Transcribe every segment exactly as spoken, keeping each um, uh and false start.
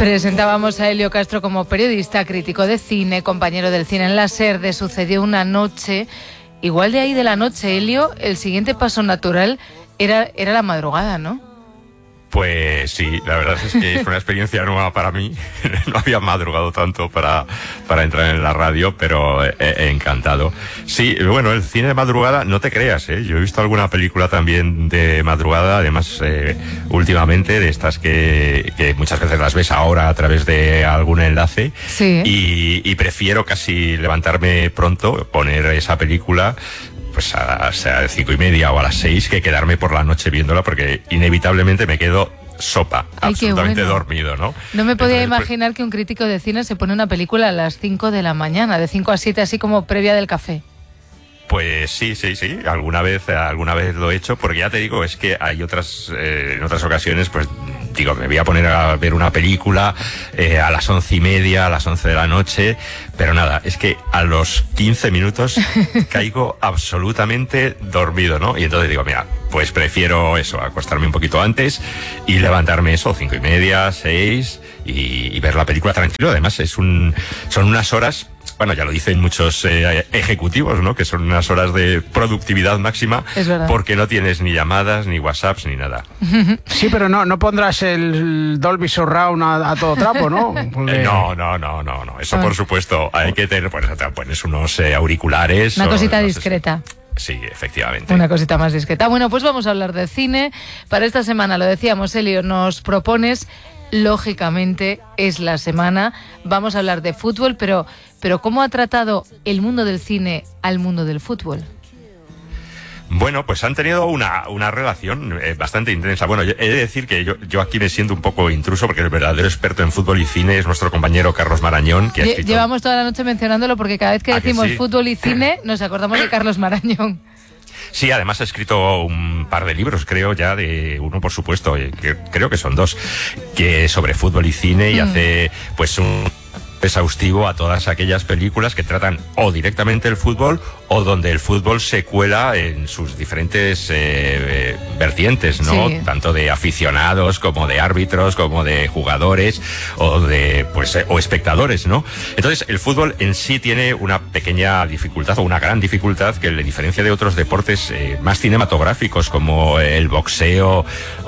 Presentábamos a Elio Castro como periodista, crítico de cine, compañero del cine en la SER de Sucedió una noche. Igual de ahí de la noche, Elio, el siguiente paso natural era, era la madrugada, ¿no? Pues sí, la verdad es que es una experiencia nueva para mí. No había madrugado tanto para, para entrar en la radio, pero he, he encantado. Sí, bueno, el cine de madrugada, no te creas, ¿eh? Yo he visto alguna película también de madrugada, además, eh, últimamente, de estas que, que muchas veces las ves ahora a través de algún enlace. Sí. Y, y prefiero casi levantarme pronto, poner esa película, pues a las cinco y media o a las seis, que quedarme por la noche viéndola, porque inevitablemente me quedo sopa, Ay, absolutamente bueno. dormido, ¿no? No me podía Entonces, imaginar que un crítico de cine se pone una película a las cinco de la mañana, de cinco a siete, así como previa del café. Pues sí, sí, sí, alguna vez, alguna vez lo he hecho, porque ya te digo, es que hay otras, eh, en otras ocasiones, pues digo, me voy a poner a ver una película eh, a las once y media, a las once de la noche, pero nada, es que a los quince minutos caigo absolutamente dormido, ¿no? Y entonces digo, mira, pues prefiero eso, acostarme un poquito antes y levantarme eso, cinco y media, seis, y, y ver la película tranquilo. Además, es un, son unas horas. Bueno, ya lo dicen muchos eh, ejecutivos, ¿no? Que son unas horas de productividad máxima, es verdad, porque no tienes ni llamadas, ni WhatsApps, ni nada. Sí, pero no, no pondrás el Dolby Surround a, a todo trapo, ¿no? Porque... Eh, no, no, no, no, no. Eso, por supuesto, hay que tener, pues, te pones unos eh, auriculares. Una o, cosita no sé discreta. Si... Sí, efectivamente. Una cosita más discreta. Bueno, pues vamos a hablar de cine. Para esta semana, lo decíamos, Elio, nos propones, lógicamente, es la semana. Vamos a hablar de fútbol, pero, pero ¿cómo ha tratado el mundo del cine al mundo del fútbol? Bueno, pues han tenido una, una relación eh, bastante intensa. Bueno, yo, he de decir que yo, yo aquí me siento un poco intruso, porque el verdadero experto en fútbol y cine es nuestro compañero Carlos Marañón, que ha escrito... Llevamos toda la noche mencionándolo, porque cada vez que decimos que sí? fútbol y cine nos acordamos de Carlos Marañón. Sí, además ha escrito un par de libros, creo ya, de uno por supuesto, que creo que son dos, que sobre fútbol y cine, y mm. hace pues un exhaustivo a todas aquellas películas que tratan o directamente el fútbol o donde el fútbol se cuela en sus diferentes eh, vertientes, ¿no? Sí. Tanto de aficionados como de árbitros, como de jugadores o de pues eh, o espectadores, ¿no? Entonces, el fútbol en sí tiene una pequeña dificultad o una gran dificultad que le diferencia de otros deportes eh, más cinematográficos, como el boxeo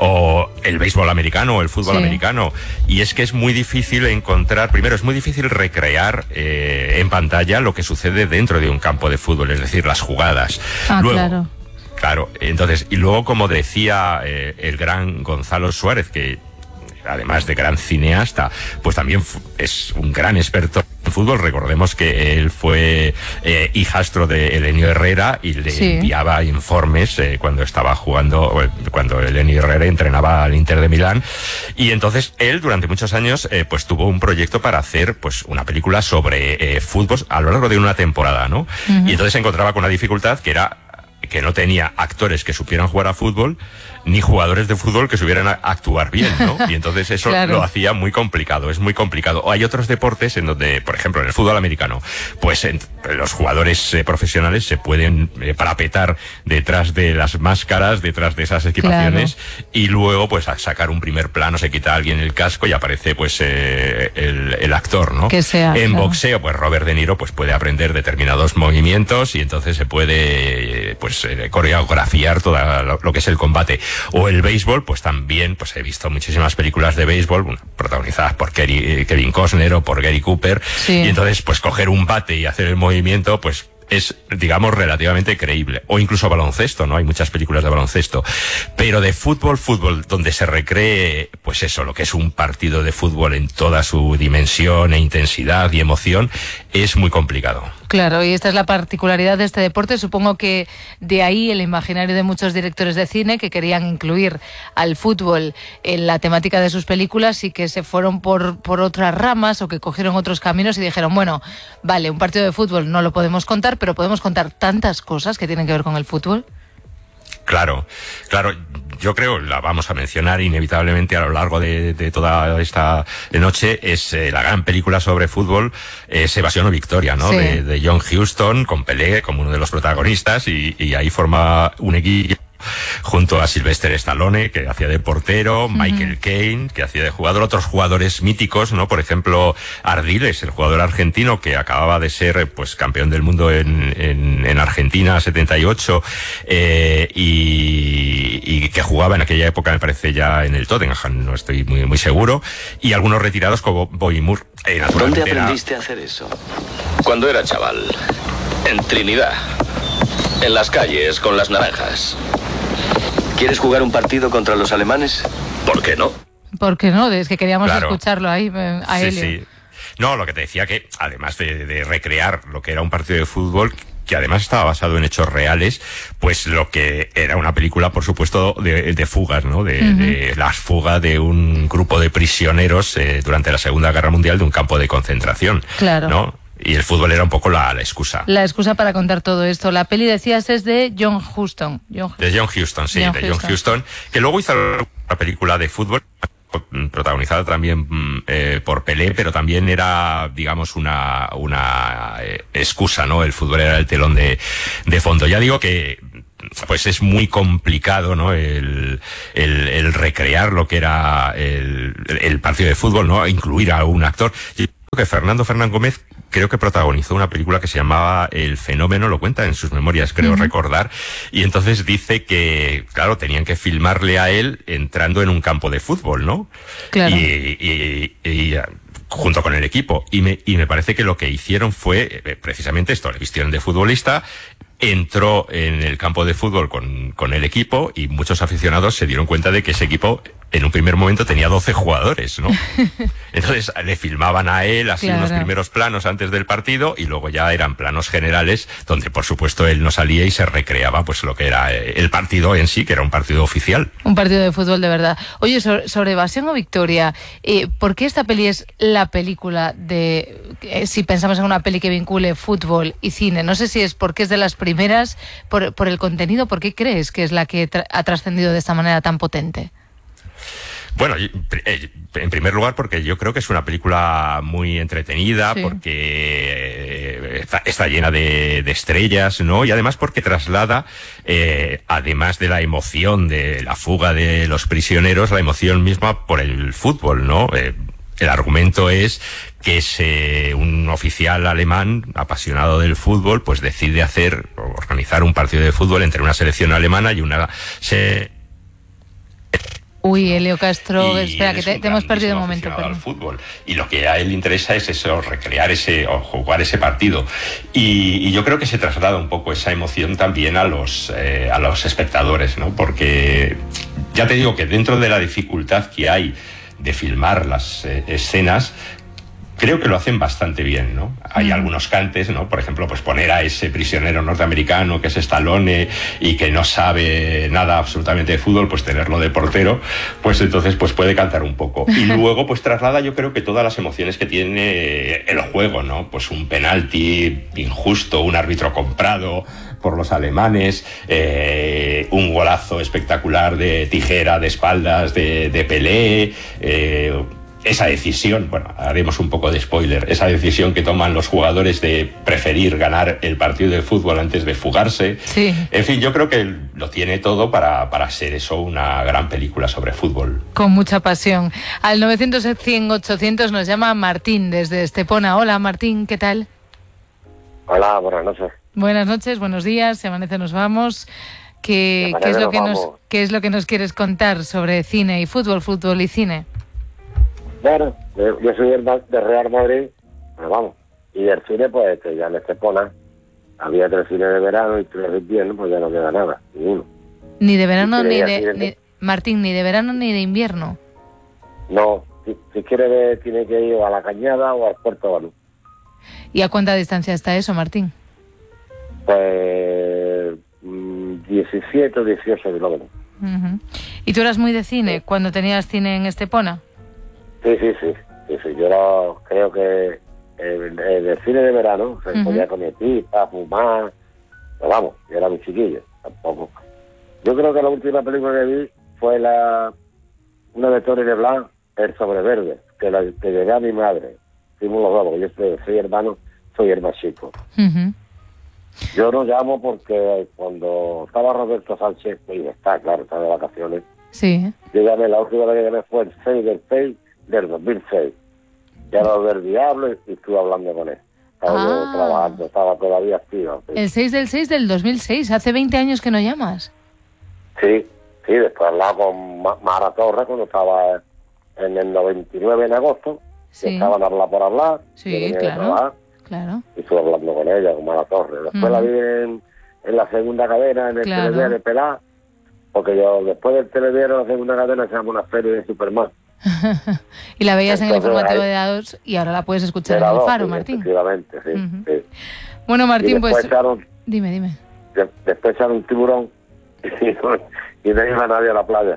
o el béisbol americano o el fútbol sí. americano, y es que es muy difícil encontrar, primero es muy difícil recrear eh, en pantalla lo que sucede dentro de un campo de fútbol, es decir, las jugadas. Ah, luego, claro. Claro, entonces, y luego, como decía eh, el gran Gonzalo Suárez, que además de gran cineasta, pues también es un gran experto en fútbol. Recordemos que él fue eh, hijastro de Elenio Herrera y le sí. enviaba informes eh, cuando estaba jugando, cuando Elenio Herrera entrenaba al Inter de Milán. Y entonces él, durante muchos años, eh, pues tuvo un proyecto para hacer pues una película sobre eh, fútbol a lo largo de una temporada, ¿no? Uh-huh. Y entonces se encontraba con una dificultad que era que no tenía actores que supieran jugar a fútbol, ni jugadores de fútbol que supieran a actuar bien, ¿no? Y entonces eso claro. lo hacía muy complicado, es muy complicado. O hay otros deportes en donde, por ejemplo, en el fútbol americano, pues en, los jugadores eh, profesionales se pueden eh, parapetar detrás de las máscaras, detrás de esas equipaciones, claro. y luego, pues, a sacar un primer plano, se quita a alguien el casco y aparece, pues, eh, el, el actor, ¿no? Que sea, en claro. boxeo, pues, Robert De Niro, pues, puede aprender determinados movimientos y entonces se puede, eh, pues, eh, coreografiar todo lo, lo que es el combate. O el béisbol, pues también, pues he visto muchísimas películas de béisbol protagonizadas por Kerry, Kevin Costner o por Gary Cooper, sí. y entonces pues coger un bate y hacer el movimiento, pues es, digamos, relativamente creíble. O incluso baloncesto, ¿no? Hay muchas películas de baloncesto. Pero de fútbol, fútbol, donde se recree, pues eso, lo que es un partido de fútbol en toda su dimensión e intensidad y emoción, es muy complicado. Claro, y esta es la particularidad de este deporte. Supongo que de ahí el imaginario de muchos directores de cine que querían incluir al fútbol en la temática de sus películas y que se fueron por, por otras ramas o que cogieron otros caminos y dijeron, bueno, vale, un partido de fútbol no lo podemos contar, pero podemos contar tantas cosas que tienen que ver con el fútbol. Claro, claro. Yo creo, la vamos a mencionar inevitablemente a lo largo de, de toda esta noche, es eh, la gran película sobre fútbol, es Evasión o Victoria, ¿no? Sí. De, de John Huston, con Pelé como uno de los protagonistas, y, y ahí forma un equipo junto a Sylvester Stallone, que hacía de portero, uh-huh. Michael Caine, que hacía de jugador, otros jugadores míticos, ¿no? Por ejemplo, Ardiles, el jugador argentino que acababa de ser, pues, campeón del mundo en, en, en Argentina, setenta y ocho, eh, y, y que jugaba en aquella época, me parece, ya en el Tottenham, no estoy muy, muy seguro, y algunos retirados como Bobby Moore. Eh, ¿Dónde aprendiste era... a hacer eso? Cuando era chaval. En Trinidad. En las calles, con las naranjas. ¿Quieres jugar un partido contra los alemanes? ¿Por qué no? ¿Por qué no? Es que queríamos claro. escucharlo ahí, a sí, Helio. Sí. No, lo que te decía que, además de, de recrear lo que era un partido de fútbol, que además estaba basado en hechos reales, pues lo que era una película, por supuesto, de, de fugas, ¿no? De, uh-huh. de la fuga de un grupo de prisioneros eh, durante la Segunda Guerra Mundial de un campo de concentración. Claro. ¿No? Y el fútbol era un poco la, la excusa. La excusa para contar todo esto. La peli, decías, es de John Huston. John de John Huston, sí, John de Huston. John Huston, que luego hizo una película de fútbol protagonizada también eh, por Pelé, pero también era, digamos, una una eh, excusa, ¿no? El fútbol era el telón de, de fondo. Ya digo que pues es muy complicado, ¿no? El, el, el recrear lo que era el, el partido de fútbol, ¿no? Incluir a un actor. Yo creo que Fernando Fernán Gómez creo que protagonizó una película que se llamaba El Fenómeno, lo cuenta en sus memorias, creo uh-huh. recordar, y entonces dice que, claro, tenían que filmarle a él entrando en un campo de fútbol, ¿no? Claro. Y, y, y junto con el equipo, y me, y me parece que lo que hicieron fue eh, precisamente esto, le vistieron de futbolista, entró en el campo de fútbol con, con el equipo, y muchos aficionados se dieron cuenta de que ese equipo en un primer momento tenía doce jugadores, ¿no? Entonces le filmaban a él así claro. unos primeros planos antes del partido, y luego ya eran planos generales donde por supuesto él no salía y se recreaba pues lo que era el partido en sí, que era un partido oficial. Un partido de fútbol de verdad. Oye, sobre, sobre Evasión o Victoria, eh, ¿por qué esta peli es la película de, eh, si pensamos en una peli que vincule fútbol y cine? No sé si es porque es de las primeras, por, por el contenido, ¿por qué crees que es la que tra- ha trascendido de esta manera tan potente? Bueno, en primer lugar porque yo creo que es una película muy entretenida, sí. porque está, está llena de, de estrellas, ¿no? Y además porque traslada, eh, además de la emoción de la fuga de los prisioneros, la emoción misma por el fútbol, ¿no? Eh, el argumento es que se, un oficial alemán apasionado del fútbol pues decide hacer, organizar un partido de fútbol entre una selección alemana y una... Se, Uy, Helio Castro, espera, que te, te hemos perdido un momento. Al fútbol. Y lo que a él le interesa es eso, recrear ese, o jugar ese partido. Y, y yo creo que se traslada un poco esa emoción también a los, eh, a los espectadores, ¿no? Porque ya te digo que dentro de la dificultad que hay de filmar las eh, escenas, creo que lo hacen bastante bien, ¿no? Hay mm. algunos cantes, ¿no? Por ejemplo, pues poner a ese prisionero norteamericano que es Stallone y que no sabe nada absolutamente de fútbol, pues tenerlo de portero, pues entonces pues puede cantar un poco. Y luego pues traslada, yo creo que todas las emociones que tiene el juego, ¿no? Pues un penalti injusto, un árbitro comprado por los alemanes, eh, un golazo espectacular de tijera, de espaldas, de, de Pelé, eh, esa decisión, bueno, haremos un poco de spoiler, esa decisión que toman los jugadores de preferir ganar el partido de fútbol antes de fugarse. Sí. En fin, yo creo que lo tiene todo para, para ser eso una gran película sobre fútbol. Con mucha pasión. Al novecientos, cien, ochocientos nos llama Martín desde Estepona. Hola Martín, ¿qué tal? Hola, buenas noches. Buenas noches, buenos días, se amanece, nos vamos. ¿Qué, ¿qué, es lo que nos, ¿Qué es lo que nos quieres contar sobre cine y fútbol, fútbol y cine? Bueno, yo soy el de Real Madrid, pero vamos, y el cine, pues, que ya en Estepona había tres cines de verano y tres de invierno, pues ya no queda nada, ni uno. Ni de verano ni de... Ni, Martín, ni de verano ni de invierno. No, si, si quiere ver, tiene que ir a La Cañada o al Puerto Banú. ¿Y a cuánta distancia está eso, Martín? Pues diecisiete o dieciocho kilómetros. Uh-huh. ¿Y tú eras muy de cine sí. cuando tenías cine en Estepona? Sí, sí, sí, sí, sí. Yo no, creo que el, el, el cine de verano se uh-huh. podía comer pipa, fumar, pero vamos, yo era muy chiquillo, tampoco. Yo creo que la última película que vi fue la una de Tony Leblanc, El Sobreverde, que la que llegué a mi madre. Fuimos los dos, porque yo soy, soy hermano, soy el más chico. Uh-huh. Yo no llamo porque cuando estaba Roberto Sánchez, y está, claro, está de vacaciones, Sí. yo llamé, la última vez que llamé fue el seis del seis del dos mil seis. Ya era del diablo y, y estuve hablando con él. Estaba Ah. yo trabajando, estaba todavía activo. Sí. El seis del seis del dos mil seis, hace veinte años que no llamas. sí, sí, después hablaba con Ma- Mara Torres cuando estaba en el noventa y nueve en agosto, que Sí. estaban a hablar por hablar, Sí, yo venía de claro. trabajar, Claro. y estuve hablando con ella, con Mara Torres. Después Ujú. la vi en, en la segunda cadena, en el Claro. Televisión de Pelá, porque yo después del Televisión en la segunda cadena se llama una serie de Superman. Y la veías en el Entonces, informativo ahí- de dados y ahora la puedes escuchar Era en el dos, Faro, sí, Martín. efectivamente, sí, Ujú. sí. Bueno, Y Martín, después pues echaron, dime, dime. de- después echaron un tiburón y no, y no iba nadie a la playa.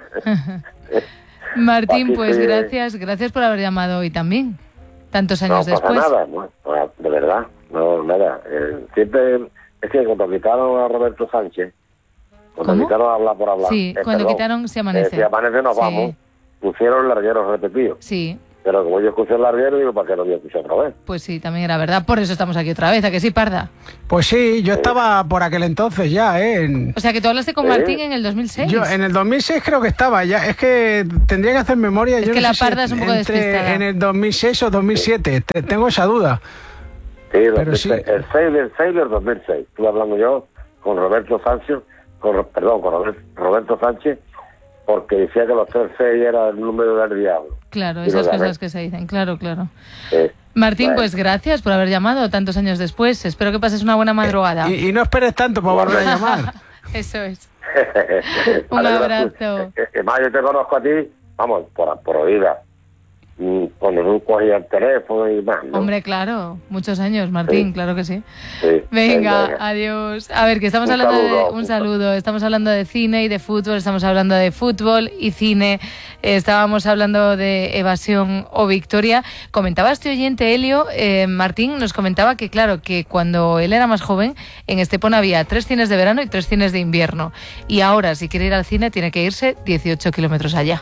Martín, Así pues que- gracias, gracias por haber llamado hoy también, tantos No años pasa después. nada, no, no, de verdad, no, nada. Eh, siempre, es que cuando quitaron a Roberto Sánchez, cuando ¿Cómo? quitaron a hablar por hablar, Sí, eh, cuando perdón, quitaron Se eh, Amanece. Si amanece nos Sí. vamos, pusieron el larguero repetido. Sí, Pero como yo escuché el larguero, digo, ¿para qué no voy a escuchar otra vez? pues sí, también era verdad. Por eso estamos aquí otra vez, ¿a que sí, Parda? Pues sí, yo estaba por aquel entonces ya, ¿eh? En- O sea, que tú hablaste con Sí. Martín en el dos mil seis. Yo en el dos mil seis creo que estaba ya. Es que tendría que hacer memoria. Es yo que no la sé si parda es un poco entre despistada. en el dos mil seis o dos mil siete. Te- Tengo esa duda. Sí, Pero dos mil seis, sí. el seis del seis del dos mil seis. Estuve hablando yo con Roberto Sánchez, con, perdón, con Robert- Roberto Sánchez, porque decía que los tres seis era el número del diablo. Claro, Y esas lo llamé. cosas que se dicen, claro, claro. Sí. Martín, Bueno. pues gracias por haber llamado tantos años después. Espero que pases una buena madrugada. Y, y no esperes tanto para volver a llamar. Eso es. Un Vale, abrazo. gracias. Es que más yo te conozco a ti, vamos, por, por oída. Mm, Cuando tú cogías el teléfono y más, ¿no? Hombre, claro, muchos años, Martín, Sí. claro que sí. Sí, Venga, venga. adiós. A ver, que estamos Un hablando de saludo. un saludo, estamos hablando de cine y de fútbol, estamos hablando de fútbol y cine, eh, estábamos hablando de Evasión o Victoria. Comentaba este oyente, Helio, eh, Martín nos comentaba que claro, que cuando él era más joven, en Estepona había tres cines de verano y tres cines de invierno. Y ahora, si quiere ir al cine, tiene que irse dieciocho kilómetros allá.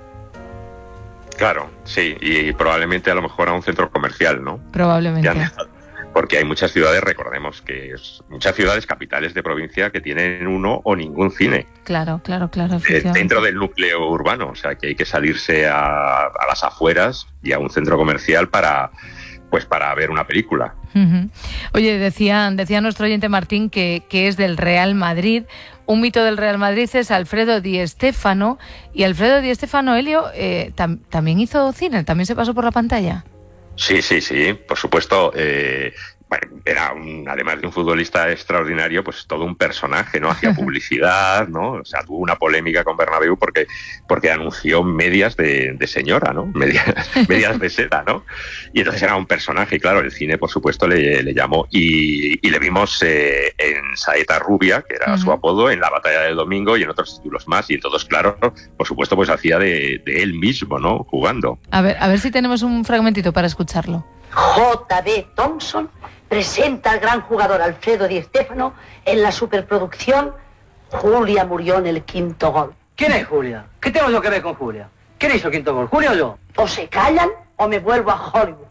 Claro, sí, y probablemente a lo mejor a un centro comercial, ¿no? Probablemente. Ya han dejado- porque hay muchas ciudades, recordemos que es muchas ciudades capitales de provincia que tienen uno o ningún cine Claro, claro, claro. eh, efectivamente. dentro del núcleo urbano, o sea que hay que salirse a, a las afueras y a un centro comercial para, pues para ver una película. Ujú. Oye, decía, decía nuestro oyente Martín que, que es del Real Madrid. Un mito del Real Madrid es Alfredo Di Stéfano. Y Alfredo Di Stéfano, Helio, eh, tam- también hizo cine, también se pasó por la pantalla. Sí, sí, sí, por supuesto. Eh, bueno, era un, además de un futbolista extraordinario, pues todo un personaje, ¿no? Hacía publicidad, ¿no? O sea, tuvo una polémica con Bernabéu porque, porque anunció medias de, de señora, ¿no? Medias, medias de seda, ¿no? Y entonces era un personaje, y claro, el cine, por supuesto, le, le llamó. Y, y le vimos eh, en Saeta Rubia, que era Ujú. su apodo, en La Batalla del Domingo y en otros títulos más. Y en todos, claro, por supuesto, pues hacía de, de él mismo, ¿no? Jugando. A ver, a ver si tenemos un fragmentito para escucharlo. J D Thompson presenta al gran jugador Alfredo Di Stéfano en la superproducción Julia murió en el quinto gol. ¿Quién es Julia? ¿Qué tengo yo que ver con Julia? ¿Quién hizo el quinto gol? ¿Julia o yo? O se callan o me vuelvo a Hollywood.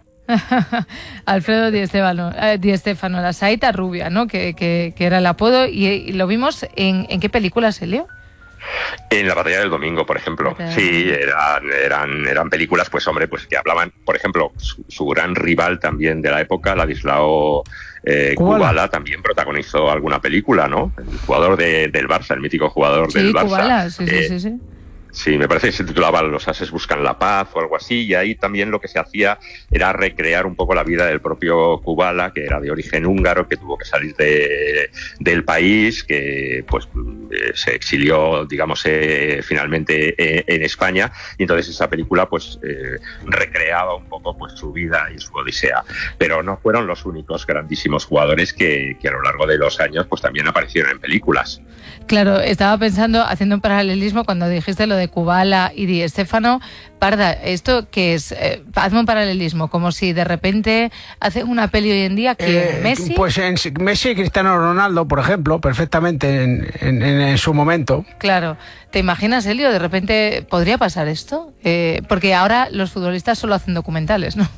Alfredo Di Stéfano, eh, Di Stéfano, la Saeta Rubia, ¿no? Que, que, que era el apodo. ¿Y, y lo vimos en, en qué películas, Helio? En La Batalla del Domingo, por ejemplo. Batalla del Sí, Domingo. eran, eran, eran películas, pues hombre, pues que hablaban, por ejemplo, su, su gran rival también de la época, Ladislao eh, Kubala. Kubala, también protagonizó alguna película, ¿no? El jugador de- del Barça, el mítico jugador Sí, del Barça. Kubala, sí, sí, Eh, sí, sí. Sí, me parece que se titulaba Los ases buscan la paz o algo así, y ahí también lo que se hacía era recrear un poco la vida del propio Kubala, que era de origen húngaro, que tuvo que salir de, del país, que pues eh, se exilió, digamos, eh, finalmente eh, en España, y entonces esa película pues eh, recreaba un poco pues su vida y su odisea. Pero no fueron los únicos grandísimos jugadores que, que a lo largo de los años pues también aparecieron en películas. Claro, estaba pensando, haciendo un paralelismo cuando dijiste lo de Kubala y Di Stéfano. Parda, ¿esto qué es? Eh, hazme un paralelismo, como si de repente hace una peli hoy en día que Eh, Messi... Pues en Messi y Cristiano Ronaldo, por ejemplo, perfectamente en, en- en- en su momento. Claro, ¿te imaginas, Helio? De repente, ¿podría pasar esto? Eh, porque ahora los futbolistas solo hacen documentales, ¿no?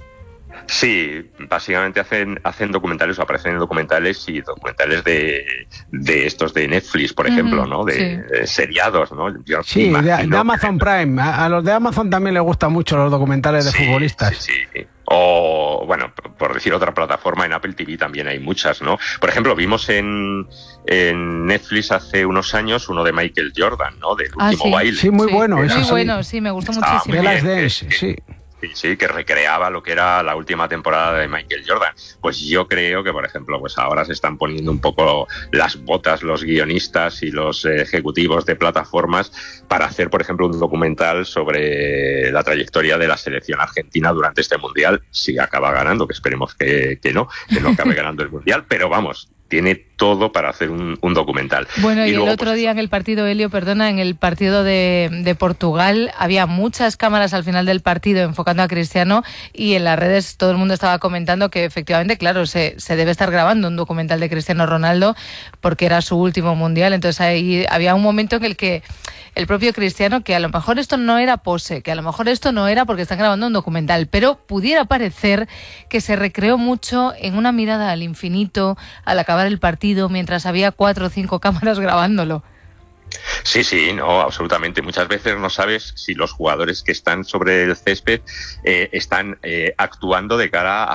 Sí, básicamente hacen hacen documentales o aparecen en documentales y documentales de, de estos de Netflix, por ejemplo, ¿no? De, sí. de seriados, ¿no? Yo sí, de, de Amazon que... Prime. A, a los de Amazon también les gustan mucho los documentales de sí, futbolistas. Sí, sí. O, bueno, por decir otra plataforma, en Apple T V también hay muchas, ¿no? Por ejemplo, vimos en, en Netflix hace unos años uno de Michael Jordan, ¿no? Del ah, último sí. baile. Sí, muy sí, bueno. Muy eso bueno, sí. sí, me gustó Estaba muchísimo. muy Last bien, Dance, que, sí. Sí, sí, que recreaba lo que era la última temporada de Michael Jordan. Pues yo creo que, por ejemplo, pues ahora se están poniendo un poco las botas los guionistas y los eh, ejecutivos de plataformas para hacer, por ejemplo, un documental sobre la trayectoria de la selección argentina durante este Mundial, si acaba ganando, que esperemos que, que no, que no acabe ganando el Mundial, pero vamos, tiene todo para hacer un, un documental. Bueno, y, y luego, el otro pues, día en el partido, Helio, perdona, en el partido de, de Portugal, había muchas cámaras al final del partido enfocando a Cristiano y en las redes todo el mundo estaba comentando que efectivamente, claro, se, se debe estar grabando un documental de Cristiano Ronaldo porque era su último Mundial. Entonces ahí había un momento en el que el propio Cristiano, que a lo mejor esto no era pose, que a lo mejor esto no era porque están grabando un documental, pero pudiera parecer que se recreó mucho en una mirada al infinito al acabar el partido, mientras había cuatro o cinco cámaras grabándolo. Sí, sí, no, absolutamente. Muchas veces no sabes si los jugadores que están sobre el césped eh, están eh, actuando de cara a